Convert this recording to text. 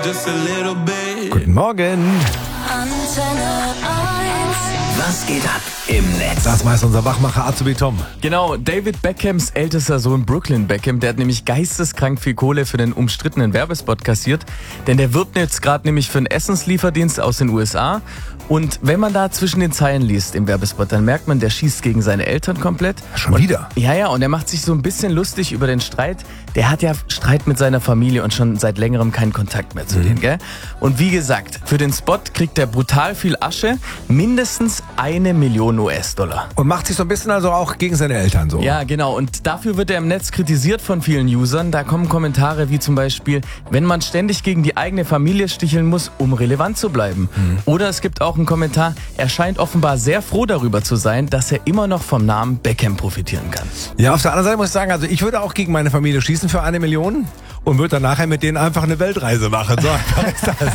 Guten Morgen. Antenne 1. Was geht ab im Netz? Das weiß unser Wachmacher Azubi Tom. Genau, David Beckhams ältester Sohn Brooklyn Beckham, der hat nämlich geisteskrank viel Kohle für den umstrittenen Werbespot kassiert, denn der wirbt jetzt gerade nämlich für einen Essenslieferdienst aus den USA. Und wenn man da zwischen den Zeilen liest im Werbespot, dann merkt man, der schießt gegen seine Eltern komplett. Schon wieder? Ja, und er macht sich so ein bisschen lustig über den Streit. Der hat ja Streit mit seiner Familie und schon seit längerem keinen Kontakt mehr zu denen, gell? Und wie gesagt, für den Spot kriegt er brutal viel Asche, mindestens 1 Million US-Dollar. Und macht sich so ein bisschen also auch gegen seine Eltern so. Ja, genau. Und dafür wird er im Netz kritisiert von vielen Usern. Da kommen Kommentare wie zum Beispiel, wenn man ständig gegen die eigene Familie sticheln muss, um relevant zu bleiben. Oder es gibt auch einen Kommentar, er scheint offenbar sehr froh darüber zu sein, dass er immer noch vom Namen Beckham profitieren kann. Ja, auf der anderen Seite muss ich sagen, also ich würde auch gegen meine Familie schießen für 1 Million und würde dann nachher mit denen einfach eine Weltreise machen. So einfach ist das.